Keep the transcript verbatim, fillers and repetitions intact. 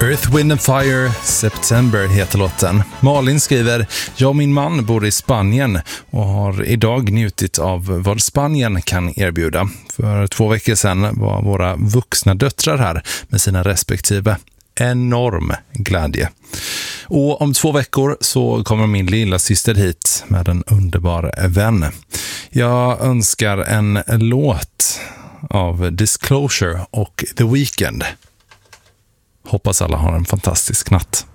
Earth, Wind and Fire, September heter låten. Malin skriver: jag och min man bor i Spanien och har idag njutit av vad Spanien kan erbjuda. För två veckor sedan var våra vuxna döttrar här med sina respektive. Enorm glädje. Och om två veckor så kommer min lilla syster hit med en underbar vän. Jag önskar en låt av Disclosure och The Weeknd. Hoppas alla har en fantastisk natt.